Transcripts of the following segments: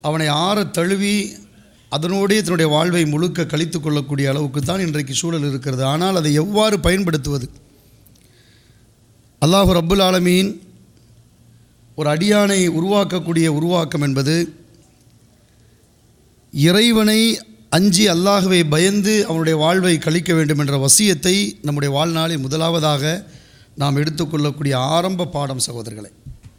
அவனை ஆற தழுவி அதனோடே தன்னுடைய வாழ்வை முழுக்க கழித்து கொள்ளக்கூடிய அளவுக்கு தான் இன்றைக்கு சூழல் இருக்கிறது. ஆனால் அதை எவ்வாறு பயன்படுத்துவது? அல்லாஹ் ரப்புல் ஆலமீன் ஒரு அடியானை உருவாக்கக்கூடிய உருவாக்கம் என்பது இறைவனை அஞ்சி அல்லாஹ்வை பயந்து அவனுடைய வாழ்வை கழிக்க வேண்டும் என்ற வசியத்தை நம்முடைய வாழ்நாளில் முதலாவதாக நாம் எடுத்துக்கொள்ளக்கூடிய ஆரம்ப பாடம் சகோதரர்களை.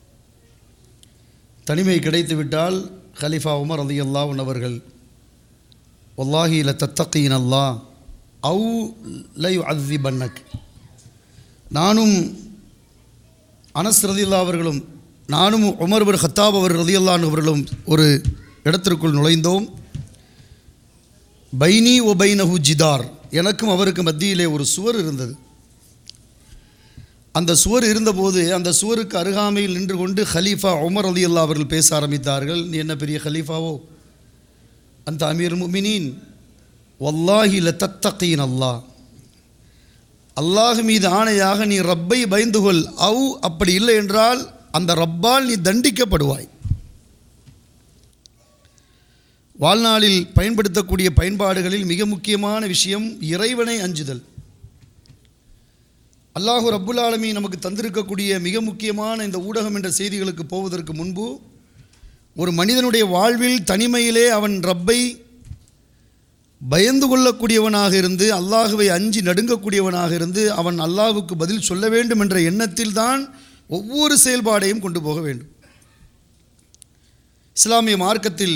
தனிமை கிடைத்துவிட்டால் கலிஃபா உமர் ரலியல்லாஹு அன்ஹு அவர்கள் வல்லாஹி ல தத்தகீன் அல்லாஹ் அவு ல யுஅذிபன்னக், நானும் அனஸ் ரலியல்லாஹு அவர்களும் நானும் உமர் பின் கத்தாப் ரலியல்லாஹு அன்ஹு அவர்களும் ஒரு இடத்திற்குள் நுழைந்தோம். பைனி ஒ பைனஹு ஜிதார், எனக்கும் அவருக்கு மத்தியிலே ஒரு சுவர் இருந்தது. அந்த சுவர் இருந்தபோது அந்த சுவருக்கு அருகாமையில் நின்று கொண்டு ஹலீஃபா உமர் ரலியல்லாஹு அவர்கள் பேச ஆரம்பித்தார்கள். நீ என்ன பெரிய ஹலீஃபாவோ, அந்த அமீர் முஃமினீன், வல்லாஹி ல தத்தகீன் அல்லாஹ், அல்லாஹ் மீது ஆணையாக நீ ரப்பை பயந்துகொள். அவு அப்படி இல்லை என்றால் அந்த ரப்பால் நீ தண்டிக்கப்படுவாய். வாழ்நாளில் பயன்படுத்தக்கூடிய பயன்பாடுகளில் மிக முக்கியமான விஷயம் இறைவனை அஞ்சுதல். அல்லாஹு ரப்புல் ஆலமீன் நமக்கு தந்திருக்கக்கூடிய மிக முக்கியமான இந்த ஊடகம் என்ற செய்திகளுக்கு போவதற்கு முன்பு ஒரு மனிதனுடைய வாழ்வில் தனிமையிலே அவன் ரப்பை பயந்து கொள்ளக்கூடியவனாக இருந்து அல்லாஹுவை அஞ்சி நடுங்கக்கூடியவனாக இருந்து அவன் அல்லாஹுக்கு பதில் சொல்ல வேண்டும் என்ற எண்ணத்தில் தான் ஒவ்வொரு செயல்பாடையும் கொண்டு போக வேண்டும். இஸ்லாமிய மார்க்கத்தில்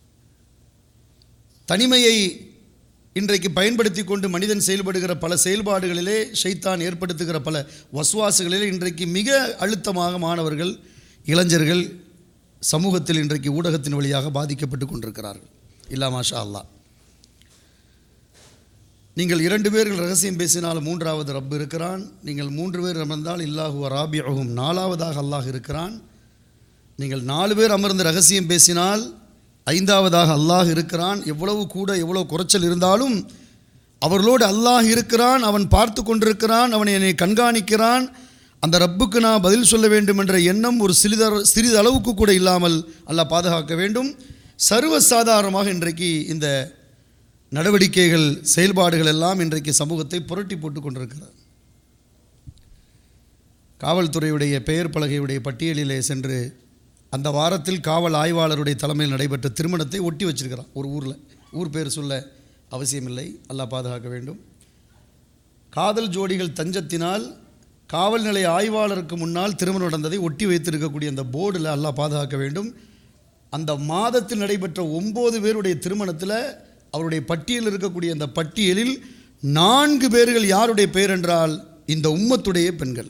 தனிமையை இன்றைக்கு பயன்படுத்தி கொண்டு மனிதன் செயல்படுகிற பல செயல்பாடுகளிலே ஷைத்தான் ஏற்படுத்துகிற பல வஸ்வாசுகளிலே இன்றைக்கு மிக அழுத்தமாக மாணவர்கள், இளைஞர்கள் சமூகத்தில் இன்றைக்கு ஊடகத்தின் வழியாக பாதிக்கப்பட்டு கொண்டிருக்கிறார்கள். இல்லா மாஷா அல்லாஹ். நீங்கள் 2 பேர்கள் ரகசியம் பேசினால் 3வது ரப் இருக்கிறான். நீங்கள் 3 பேர் அமர்ந்தால் இல்லாஹு ராபிஉஹும், 4வதாக அல்லாஹ் இருக்கிறான். நீங்கள் 4 பேர் அமர்ந்து ரகசியம் பேசினால் 5வதாக அல்லாஹ் இருக்கிறான். எவ்வளவு கூட எவ்வளவு குறைச்சல் இருந்தாலும் அவர்களோடு அல்லாஹ் இருக்கிறான், அவன் பார்த்து கொண்டிருக்கிறான், அவன் என்னை கண்காணிக்கிறான். அந்த ரப்புக்கு நான் பதில் சொல்ல வேண்டும் என்ற எண்ணம் ஒரு சிறிது அளவுக்கு கூட இல்லாமல் அல்லாஹ் பாதுகாக்க வேண்டும். சர்வசாதாரணமாக இன்றைக்கு இந்த நடவடிக்கைகள், செயல்பாடுகள் எல்லாம் இன்றைக்கு சமூகத்தை புரட்டி போட்டு கொண்டிருக்கிறது. காவல்துறையுடைய பெயர் பலகையுடைய பட்டியலிலே சென்று அந்த வாரத்தில் காவல் ஆய்வாளருடைய தலைமையில் நடைபெற்ற திருமணத்தை ஒட்டி வச்சிருக்கிறான். ஒரு ஊர் பேர் சொல்ல அவசியமில்லை, அல்லாஹ் பாதுகாக்க வேண்டும். காதல் ஜோடிகள் தஞ்சத்தினால் காவல் நிலைய ஆய்வாளருக்கு முன்னால் திருமணம் நடந்ததை ஒட்டி வைத்திருக்கக்கூடிய அந்த போர்டில் அல்லாஹ் பாதுகாக்க வேண்டும். அந்த மாதத்தில் நடைபெற்ற 9 பேருடைய திருமணத்தில் அவருடைய பட்டியலில் இருக்கக்கூடிய அந்த பட்டியலில் 4 பேர்கள் யாருடைய பெயர் என்றால் இந்த உம்மத்துடைய பெண்கள்.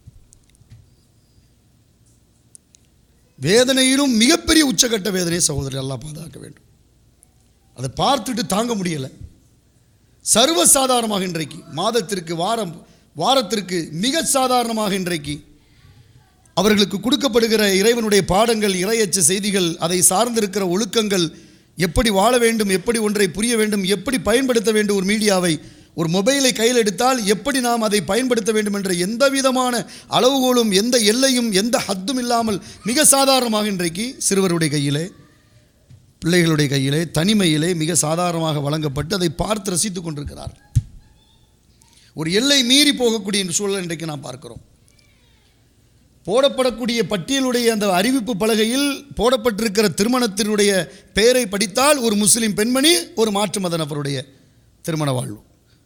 வேதனையிலும் மிகப்பெரிய உச்சகட்ட வேதனை சகோதரர், அல்லாஹ் பாதுகாக்க வேண்டும். அதை பார்த்துட்டு தாங்க முடியலை. சர்வசாதாரணமாக இன்றைக்கு மாதத்திற்கு வாரத்திற்கு மிக சாதாரணமாக இன்றைக்கு அவர்களுக்கு கொடுக்கப்படுகிற இறைவனுடைய பாடங்கள், இறையச்ச செய்திகள், அதை சார்ந்திருக்கிற ஒழுக்கங்கள், எப்படி வாழ வேண்டும், எப்படி ஒன்றை புரிய வேண்டும், எப்படி பயன்படுத்த வேண்டும், ஒரு மீடியாவை, ஒரு மொபைலை கையில் எடுத்தால் எப்படி நாம் அதை பயன்படுத்த வேண்டும் என்ற எந்த விதமான அளவுகோலும், எந்த எல்லையும், எந்த ஹத்தும் இல்லாமல் மிக சாதாரணமாக இன்றைக்கு சிறுவருடைய கையிலே, பிள்ளைகளுடைய கையிலே, தனிமையிலே மிக சாதாரணமாக வழங்கப்பட்டு அதை பார்த்து ரசித்து கொண்டிருக்கிறார்கள். ஒரு எல்லை மீறி போகக்கூடிய சூழல் இன்றைக்கு நாம் பார்க்கிறோம். போடப்படக்கூடிய பட்டியலுடைய அந்த அறிவிப்பு பலகையில் போடப்பட்டிருக்கிற திருமணத்தினுடைய பெயரை படித்தால் ஒரு முஸ்லிம் பெண்மணி, ஒரு மாற்று மத நபருடைய திருமண வாழ்வு.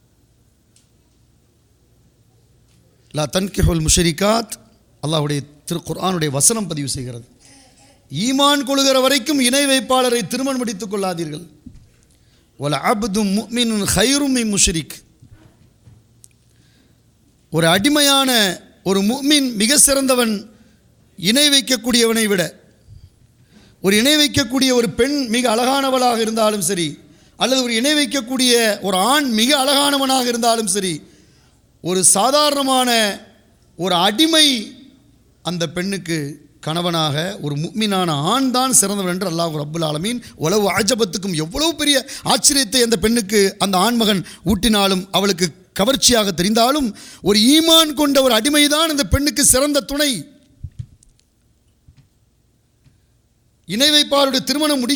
லா தன்கிஹுல் முஷ்ரிகாத், அல்லாஹ்வுடைய குர்ஆனுடைய வசனம் பதிவு செய்கிறது. ஈமான் கொள்கிற வரைக்கும் இணை வைப்பாளரை திருமணம் முடித்துக் கொள்ளாதீர்கள். வல அப்தும் முஃமினுன் கைரும் மின் முஷ்ரிக், ஒரு அடிமையான ஒரு முஃமின் மிக சிறந்தவன் இணை வைக்கக்கூடியவனை விட. ஒரு இணை வைக்கக்கூடிய ஒரு பெண் மிக அழகானவளாக இருந்தாலும் சரி, அல்லது ஒரு இணை வைக்கக்கூடிய ஒரு ஆண் மிக அழகானவனாக இருந்தாலும் சரி, ஒரு சாதாரணமான ஒரு அடிமை அந்த பெண்ணுக்கு கணவனாக ஒரு முஃமினான ஆண் தான் சிறந்தவன் என்று அல்லாஹ் ரப்புல் ஆலமீன் உலவு அஜபத்துக்கும் எவ்வளவு பெரிய ஆச்சரியத்தை அந்த பெண்ணுக்கு அந்த ஆண்மகன் ஊட்டினாலும், அவளுக்கு கவர்ச்சியாக தெரிந்தாலும், ஒரு ஈமான் கொண்ட ஒரு அடிமைதான் அந்த பெண்ணுக்கு சிறந்த துணை. இணை வைப்பாருடைய திருமணம்